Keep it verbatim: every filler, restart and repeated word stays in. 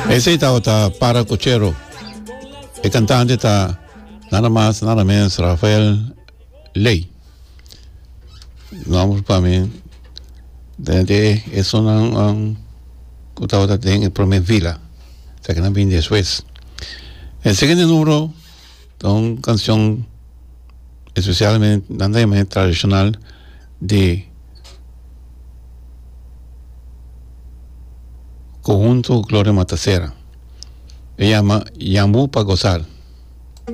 Ese está para cochero. El cantante está nada más, nada menos Rafael Ley. Vamos para mí. De es una un cutauta en el primer vila. O sea que no viene después. El siguiente número es una canción especialmente, andamente tradicional de conjunto Gloria Matacera. Se llama Yambú para gozar.